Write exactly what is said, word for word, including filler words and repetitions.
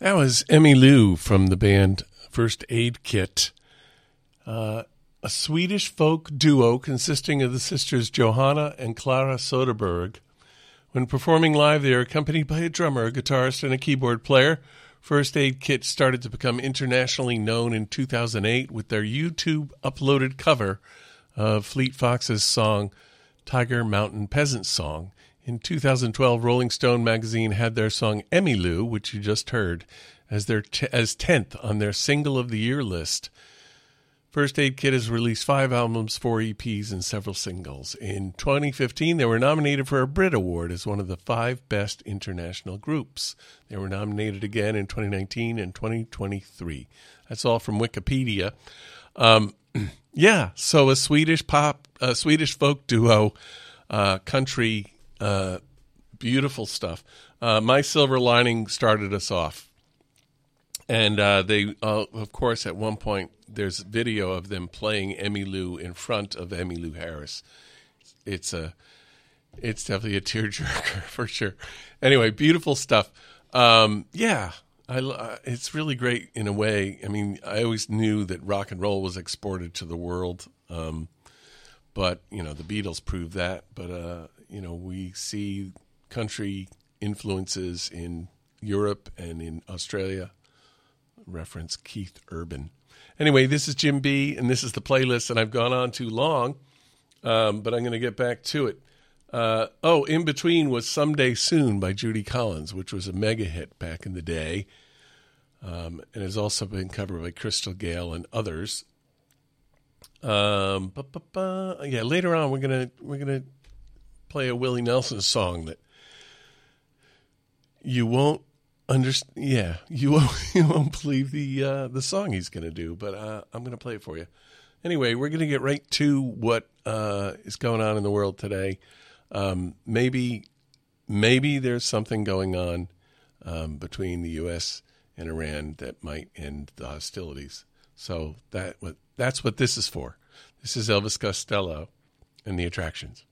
That was Emmylou from the band First Aid Kit, uh, a Swedish folk duo consisting of the sisters Johanna and Clara Soderberg. When performing live, they are accompanied by a drummer, a guitarist, and a keyboard player. First Aid Kit started to become internationally known in two thousand eight with their YouTube-uploaded cover of Fleet Fox's song Tiger Mountain Peasant Song. In two thousand twelve, Rolling Stone magazine had their song Emmylou, which you just heard, as their t- as tenth on their Single of the Year list. First Aid Kit has released five albums, four E Ps, and several singles. In twenty fifteen, they were nominated for a Brit Award as one of the five best international groups. They were nominated again in twenty nineteen and twenty twenty-three. That's all from Wikipedia. Um, yeah, so a Swedish pop, a Swedish folk duo, uh, country. Uh, beautiful stuff. Uh, My Silver Lining started us off. And uh, they, uh, of course, at one point, there's video of them playing Emmylou in front of Emmylou Harris. It's a, it's definitely a tearjerker for sure. Anyway, beautiful stuff. Um, yeah, I, uh, it's really great in a way. I mean, I always knew that rock and roll was exported to the world. Um, but, you know, the Beatles proved that. But, uh, you know, we see country influences in Europe and in Australia. Reference Keith Urban. Anyway, this is Jim B, and this is the playlist, and I've gone on too long, um, but I'm going to get back to it. Uh, oh, in between was Someday Soon by Judy Collins, which was a mega hit back in the day, um, and has also been covered by Crystal Gayle and others. Um, ba, ba, ba. Yeah, later on we're gonna we're gonna play a Willie Nelson song that you won't understand. Yeah, you won't you won't believe the uh, the song he's gonna do, but uh, I'm gonna play it for you. Anyway, we're gonna get right to what uh, is going on in the world today. Um, maybe maybe there's something going on um, between the U S and Iran that might end the hostilities. So that what that's what this is for. This is Elvis Costello and the Attractions.